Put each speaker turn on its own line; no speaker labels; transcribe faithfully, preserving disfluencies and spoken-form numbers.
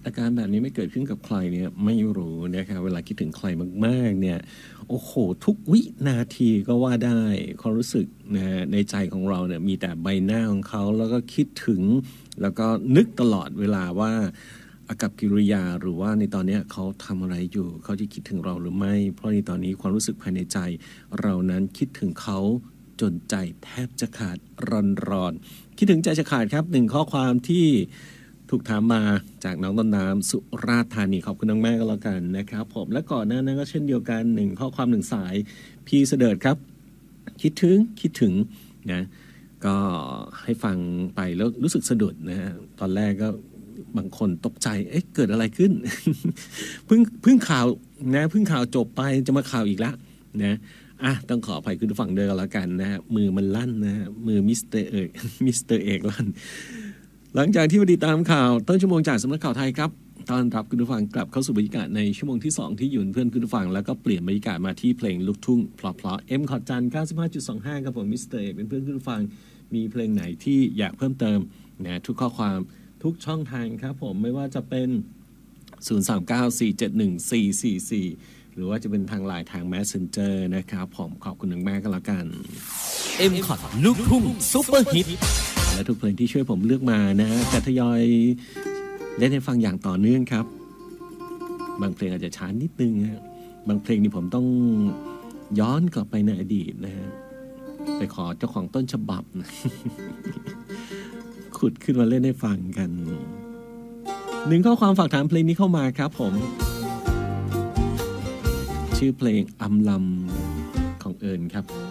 อาการแบบนี้ไม่เกิดขึ้นกับใครเนี่ยไม่รู้นะครับเวลาคิดถึงใครมากๆเนี่ยโอ้โหทุกวินาทีก็ว่าได้ความรู้สึกนะในใจของเราเนี่ยมีแต่ใบหน้าของเขาแล้วก็คิดถึงแล้วก็นึกตลอดเวลาว่าอากัปกิริยาหรือว่าในตอนนี้เขาทำอะไรอยู่เขาจะคิดถึงเราหรือไม่เพราะในตอนนี้ความรู้สึกภายในใจเรานั้นคิดถึงเขาจนใจแทบจะขาดร้อนๆคิดถึงใจจะขาดครับหนึ่งข้อความที่ถูกถามมาจากน้องต้นน้ำสุราษฎร์ธานีขอบคุณน้องแม่ก็แล้วกันนะครับผมและก่อนหน้านั้นก็เช่นเดียวกันหนึ่งข้อความหนึ่งสายพี่เสดิร์ดครับคิดถึงคิดถึงนะก็ให้ฟังไปแล้วรู้สึกสะดุดนะฮะตอนแรกก็บางคนตกใจเอ๊ะเกิดอะไรขึ้น เพิ่งเพิ่งข่าวนะเพิ่งข่าวจบไปจะมาข่าวอีกแล้วนะอ่ะต้องขออภัยคุณผู้ฟังเดินกันแล้วกันนะฮะมือมันลั่นนะฮะมือมิสเตอร์เอกมิสเตอร์เอกลั่นหลังจากที่มาติดตามข่าวต้นชั่วโมงจากสำนักข่าวไทยครับต้อนรับคุณผู้ฟังกลับเข้าสู่บรรยากาศในชั่วโมงที่สองที่อยู่เพื่อนคุณผู้ฟังแล้วก็เปลี่ยนบรรยากาศมาที่เพลงลูกทุ่งเพราะๆเอ็มขอจัน เก้าสิบห้าจุดสองห้า ครับผมมิสเตอร์เอกเป็นเพื่อนคุณผู้ฟังมีเพลงไหนที่อยากเพิ่มเติมนะทุกข้อความทุกช่องทางครับผมไม่ว่าจะเป็นศูนย์ สาม เก้า สี่ เจ็ด หนึ่ง สี่ สี่ สี่หรือว่าจะเป็นทางไลน์ทาง Messenger นะครับผมขอบคุณมากๆก็แล้วกัน
เอ็ม คอท ลูกทุ่งซุปเปอร์ฮิต
และทุกเพลงที่ช่วยผมเลือกมานะจะทยอยเล่นให้ฟังอย่างต่อเนื่องครับบางเพลงอาจจะช้านิดนึงฮะบางเพลงนี่ผมต้องย้อนกลับไปในอดีตนะฮะไปขอเจ้าของต้นฉบับนะขุดขึ้นมาเล่นให้ฟังกันหนึ่งข้อความฝากถามเพลงนี้เข้ามาครับผมชื่อเพลงอำลำของเอิญครับ